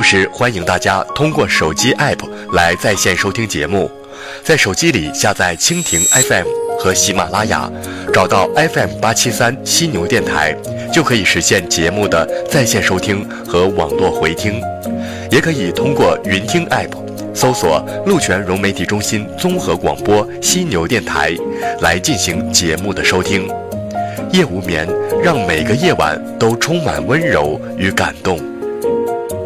时欢迎大家通过手机 App 来在线收听节目，在手机里下载蜻蜓 FM 和喜马拉雅，找到 FM873犀牛电台，就可以实现节目的在线收听和网络回听。也可以通过云听 App 搜索鹿泉融媒体中心综合广播犀牛电台来进行节目的收听。夜无眠，让每个夜晚都充满温柔与感动。